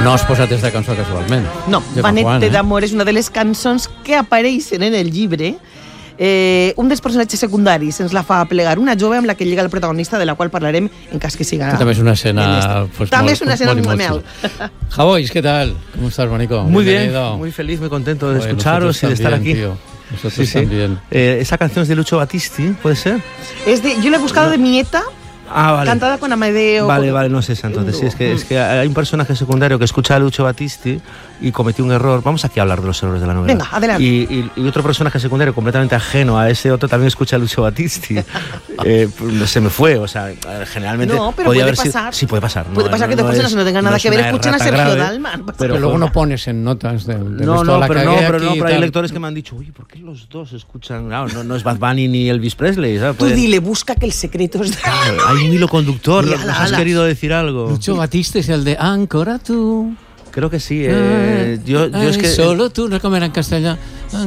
no has posat aquesta cançó casualment. No, Vanette d'Amor és una de les cançons que apareixen en el llibre. Un dels personatges secundaris ens la fa plegar una jove amb la que llega el protagonista, de la qual parlarem en cas que siga... Que també és una escena... Pues, també es una escena muy mel. Javois, ¿qué tal? ¿Cómo estás, Manico? Muy bien, muy feliz, muy contento de escucharos y de estar aquí. Tío. Nosotros también. Esa canción es de Lucho Battisti, ¿puede ser? Yo la he buscado de Nieta. Vale. Cantada con Amadeo. Vale, no es esa entonces. Sí, es que hay un personaje secundario que escucha a Lucho Battisti y cometió un error. Vamos aquí a hablar de los errores de la novela. Venga, adelante. Y otro personaje secundario completamente ajeno a ese otro también escucha a Lucho Battisti. Se me fue, o sea, generalmente no, pero podía puede haber pasar. Sí, puede pasar. Puede pasar que dos personas no tengan nada que ver, escuchan a Sergio Dalman. Pero luego no pones en notas de pero hay lectores que me han dicho, uy, ¿por qué los dos escuchan? No es Bad Bunny ni Elvis Presley, ¿sabes? Tú dile, busca que el secreto es de... Hay un hilo conductor, nos has querido decir algo. Lucho Battisti es el de Ancora tú. Creo que sí. Yo es que... Solo tú, no comerás en castellano.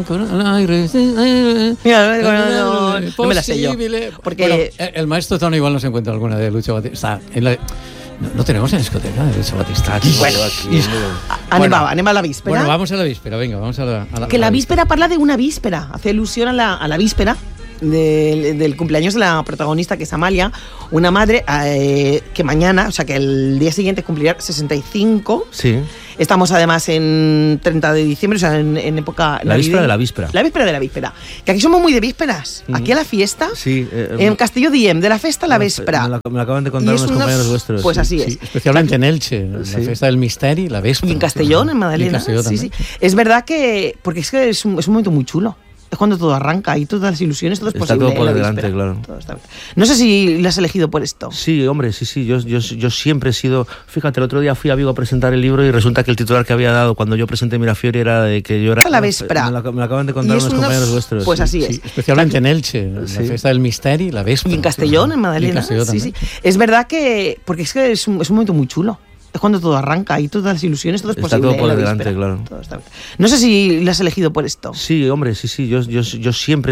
Mira, no me la sé yo. Porque bueno, el maestro Tono igual no se encuentra alguna de Lucho Battisti. Está en la... No tenemos en discoteca de Lucho Battisti. Bueno, anem a la víspera. Bueno, vamos a la víspera, venga, vamos a la que la víspera parla de una víspera, hace alusión a la víspera del cumpleaños de la protagonista, que es Amalia, una madre que mañana, o sea que el día siguiente cumplirá 65. Sí. Estamos además en 30 de diciembre, o sea, en época... La víspera de la víspera. La víspera de la víspera. Que aquí somos muy de vísperas. Aquí a la fiesta, sí, en Castelló diem, de la festa a la víspera. Me lo acaban de contar unos compañeros vuestros. Pues así es. Sí, especialmente en Elche, la fiesta del misteri, la víspera. Y en Castellón, en Madalena. Sí. Es verdad que... Porque es que es un momento muy chulo. Es cuando todo arranca y todas las ilusiones, todo es posible. Está todo por delante, claro. No sé si lo has elegido por esto. Sí, hombre, sí. Yo siempre he sido... Fíjate, el otro día fui a Vigo a presentar el libro y resulta que el titular que había dado cuando yo presenté Mirafiori era de que yo era... La víspera. Me lo acaban de contar unos compañeros vuestros. Pues así es. Sí, especialmente en Elche, la fiesta del misteri, la víspera. Y en Castellón, en Madalena. Sí. Es verdad que... Porque es que es un momento muy chulo. Es cuando todo arranca y todas las ilusiones, todo es posible. Está todo por delante, claro. No sé si lo has elegido por esto. Sí, hombre, sí. Yo siempre